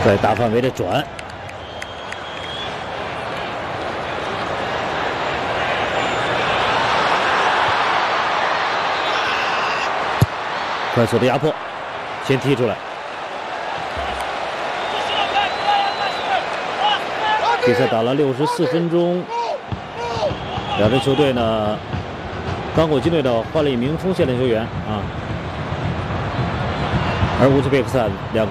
在大范围的转，快速的压迫，先踢出来。比赛打了64分钟，两支球队呢，刚果金队的换了一名锋线的球员啊，而乌兹别克斯坦两个。